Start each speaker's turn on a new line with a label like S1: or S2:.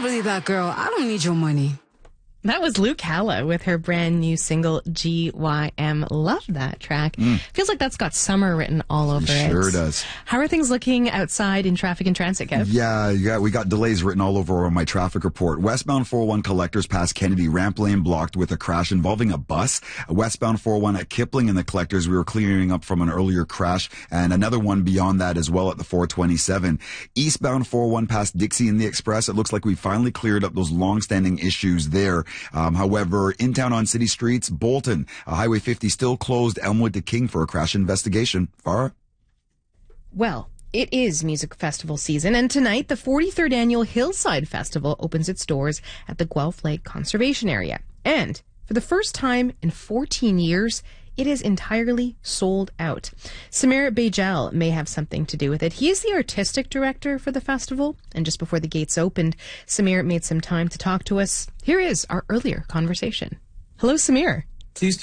S1: really that girl. I don't need your money.
S2: That was Luke Halla with her brand new single, GYM. Love that track. Feels like that's got summer written all over it.
S3: Sure does.
S2: How are things looking outside in traffic and transit, Kev?
S3: Yeah, we got delays written all over on my traffic report. Westbound 401 Collectors past Kennedy, ramp lane blocked with a crash involving a bus. Westbound 401 at Kipling and the Collectors, we were clearing up from an earlier crash, and another one beyond that as well at the 427. Eastbound 401 past Dixie and the Express, it looks like we finally cleared up those long-standing issues there. However, in town on city streets, Bolton, Highway 50 still closed Elmwood to King for a crash investigation. Farah?
S2: Well, it is music festival season, and tonight the 43rd annual Hillside Festival opens its doors at the Guelph Lake Conservation Area. And for the first time in 14 years, it is entirely sold out. Samir Bajel may have something to do with it. He is the artistic director for the festival, and just before the gates opened, Samir made some time to talk to us. Here is our earlier conversation. Hello, Samir.
S4: It's used to